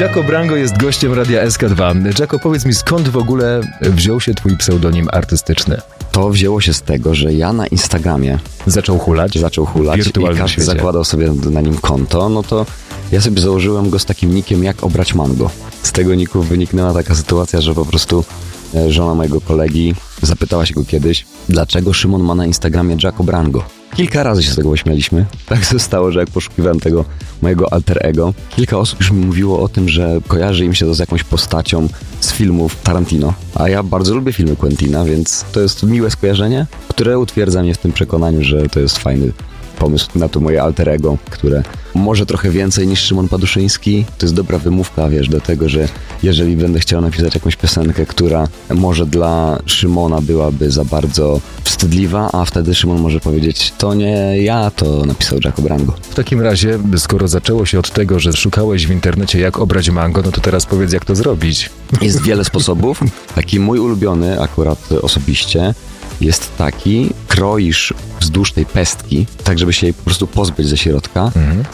Jaco Brango jest gościem Radia SK2. Jaco, powiedz mi, skąd w ogóle wziął się twój pseudonim artystyczny? To wzięło się z tego, że ja na Instagramie Zaczął hulać i każdy zakładał sobie na nim konto, no to ja sobie założyłem go z takim nickiem jak Obrać Mango. Z tego nicku wyniknęła taka sytuacja, że po prostu żona mojego kolegi zapytała się go kiedyś, dlaczego Szymon ma na Instagramie Jaco Brango. Kilka razy się z tego pośmialiśmy. Tak zostało, że jak poszukiwałem tego mojego alter ego, kilka osób już mi mówiło o tym, że kojarzy im się to z jakąś postacią z filmów Tarantino. A ja bardzo lubię filmy Quentina, więc to jest miłe skojarzenie, które utwierdza mnie w tym przekonaniu, że to jest fajny pomysł na to moje alter ego, które może trochę więcej niż Szymon Paduszyński. To jest dobra wymówka, wiesz, do tego, że jeżeli będę chciał napisać jakąś piosenkę, która może dla Szymona byłaby za bardzo wstydliwa, a wtedy Szymon może powiedzieć, to nie ja, to napisał Jaco Brango. W takim razie, skoro zaczęło się od tego, że szukałeś w internecie jak obrać mango, no to teraz powiedz, jak to zrobić. Jest wiele sposobów. Taki mój ulubiony akurat osobiście jest taki, kroisz wzdłuż tej pestki, tak żeby się jej po prostu pozbyć ze środka,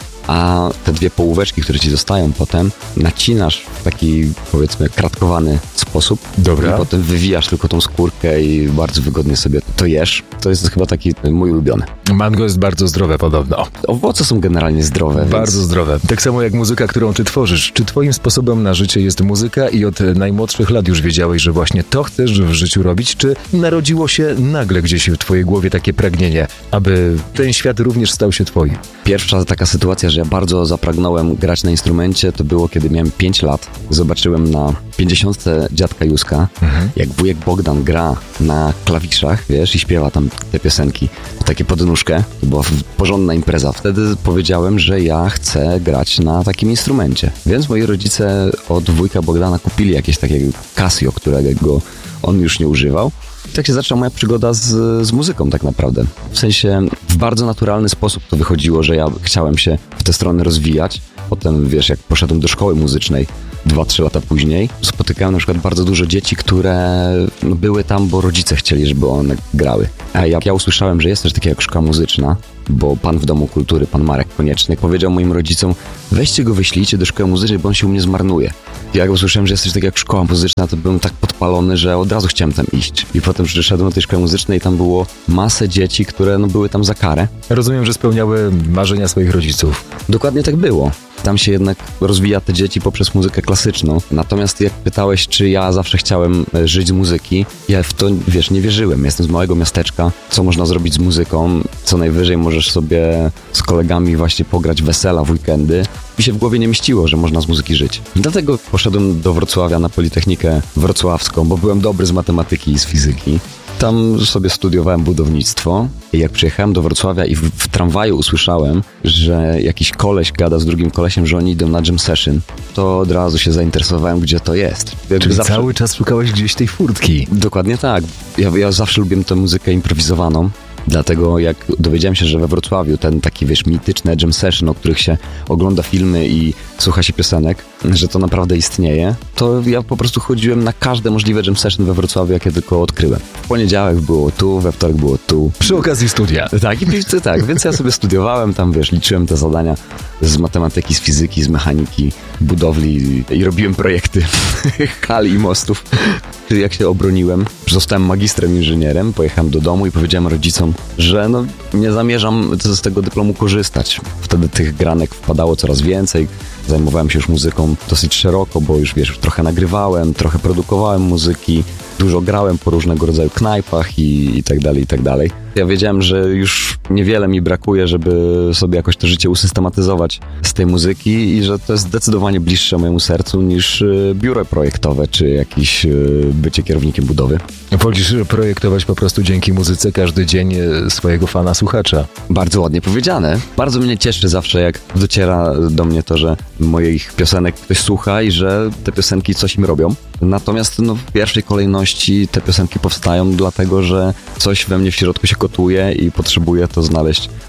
a te dwie połóweczki, które ci zostają potem, nacinasz w taki, powiedzmy, kratkowany sposób. Dobra. I potem wywijasz tylko tą skórkę i bardzo wygodnie sobie to jesz. To jest chyba taki mój ulubiony. Mango jest bardzo zdrowe podobno. Owoce są generalnie zdrowe. Bardzo więc... zdrowe. Tak samo jak muzyka, którą ty tworzysz. Czy twoim sposobem na życie jest muzyka i od najmłodszych lat już wiedziałeś, że właśnie to chcesz w życiu robić? Czy narodziło się nagle gdzieś w twojej głowie takie pragnienie, aby ten świat również stał się twoim? Pierwsza taka sytuacja, że ja bardzo zapragnąłem grać na instrumencie, to było, kiedy miałem 5 lat. Zobaczyłem na 50 Dziadka Józka, jak wujek Bogdan gra na klawiszach, wiesz, i śpiewa tam te piosenki. Takie pod nóżkę. To była porządna impreza. Wtedy powiedziałem, że ja chcę grać na takim instrumencie. Więc moi rodzice od wujka Bogdana kupili jakieś takie Casio, którego on już nie używał. I tak się zaczęła moja przygoda z muzyką tak naprawdę. W sensie w bardzo naturalny sposób to wychodziło, że ja chciałem się w tę stronę rozwijać. Potem, wiesz, jak poszedłem do szkoły muzycznej 2-3 lata później, spotykałem na przykład bardzo dużo dzieci, które były tam, bo rodzice chcieli, żeby one grały. A jak ja usłyszałem, że jest też taka jak szkoła muzyczna, bo pan w Domu Kultury, pan Marek Konieczny, powiedział moim rodzicom, weźcie go, wyślijcie do szkoły muzycznej, bo on się u mnie zmarnuje. Jak usłyszałem, że jest coś takiego jak szkoła muzyczna, to byłem tak podpalony, że od razu chciałem tam iść. I potem przyszedłem do tej szkoły muzycznej i tam było masę dzieci, które były tam za karę. Rozumiem, że spełniały marzenia swoich rodziców. Dokładnie tak było. Tam się jednak rozwija te dzieci poprzez muzykę klasyczną. Natomiast jak pytałeś, czy ja zawsze chciałem żyć z muzyki, ja w to, wiesz, nie wierzyłem. Jestem z małego miasteczka. Co można zrobić z muzyką? Co najwyżej możesz sobie z kolegami właśnie pograć wesela w weekendy. Mi się w głowie nie mieściło, że można z muzyki żyć. I dlatego poszedłem do Wrocławia na Politechnikę Wrocławską, bo byłem dobry z matematyki i z fizyki. Tam sobie studiowałem budownictwo i jak przyjechałem do Wrocławia i w tramwaju usłyszałem, że jakiś koleś gada z drugim kolesiem, że oni idą na jam session, to od razu się zainteresowałem, gdzie to jest. Czyli cały czas szukałeś gdzieś tej furtki. Dokładnie tak. Ja zawsze lubiłem tę muzykę improwizowaną. Dlatego jak dowiedziałem się, że we Wrocławiu ten taki, wiesz, mityczny jam session, o których się ogląda filmy i słucha się piosenek, że to naprawdę istnieje, to ja po prostu chodziłem na każde możliwe jam session we Wrocławiu, jakie tylko odkryłem. W poniedziałek było tu, we wtorek było tu. Przy okazji studia. Tak, tak, więc ja sobie studiowałem tam, wiesz, liczyłem te zadania z matematyki, z fizyki, z mechaniki, budowli i robiłem projekty hal i mostów. Jak się obroniłem, zostałem magistrem inżynierem, pojechałem do domu i powiedziałem rodzicom, że nie zamierzam z tego dyplomu korzystać. Wtedy tych granek wpadało coraz więcej. Zajmowałem się już muzyką dosyć szeroko, bo już, wiesz, trochę nagrywałem, trochę produkowałem muzyki, dużo grałem po różnego rodzaju knajpach i tak dalej, i tak dalej. Ja wiedziałem, że już niewiele mi brakuje, żeby sobie jakoś to życie usystematyzować z tej muzyki i że to jest zdecydowanie bliższe mojemu sercu niż biuro projektowe, czy jakieś bycie kierownikiem budowy. Wolisz projektować po prostu dzięki muzyce każdy dzień swojego fana, słuchacza. Bardzo ładnie powiedziane. Bardzo mnie cieszy zawsze, jak dociera do mnie to, że moich piosenek ktoś słucha i że te piosenki coś im robią. Natomiast w pierwszej kolejności te piosenki powstają dlatego, że coś we mnie w środku się kotuje i potrzebuję to znaleźć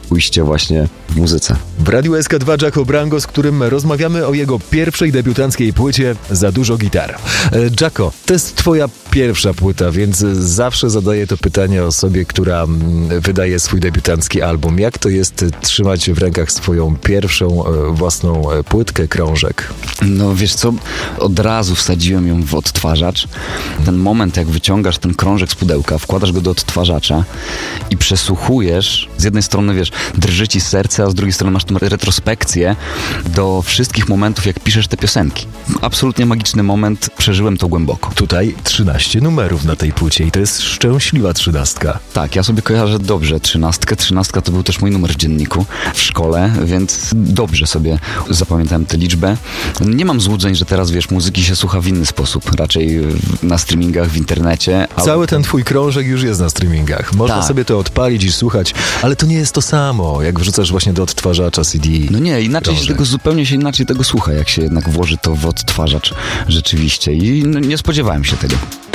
ujście właśnie w muzyce. W Radiu SK2 Jaco Brango, z którym rozmawiamy o jego pierwszej debiutanckiej płycie Za dużo gitar. Jaco, to jest twoja pierwsza płyta, więc zawsze zadaję to pytanie osobie, która wydaje swój debiutancki album. Jak to jest trzymać w rękach swoją pierwszą własną płytkę, krążek? No wiesz co, od razu wsadziłem ją w odtwarzacz. Ten moment, jak wyciągasz ten krążek z pudełka, wkładasz go do odtwarzacza i przesłuchujesz, z jednej strony wiesz, drży ci serce, a z drugiej strony masz tą retrospekcję do wszystkich momentów, jak piszesz te piosenki. Absolutnie magiczny moment, przeżyłem to głęboko. Tutaj 13 numerów na tej płycie i to jest szczęśliwa 13. Tak, ja sobie kojarzę dobrze 13. 13 to był też mój numer w dzienniku w szkole, więc dobrze sobie zapamiętałem tę liczbę. Nie mam złudzeń, że teraz wiesz, muzyki się słucha w inny sposób, raczej na streamingach, w internecie. Cały ten twój krążek już jest na streamingach. Można sobie to odpalić i słuchać, ale to nie jest to samo, jak wrzucasz właśnie do odtwarzacza CD. No nie, inaczej się tego, zupełnie się inaczej tego słucha, jak się jednak włoży to w odtwarzacz rzeczywiście i nie spodziewałem się tego.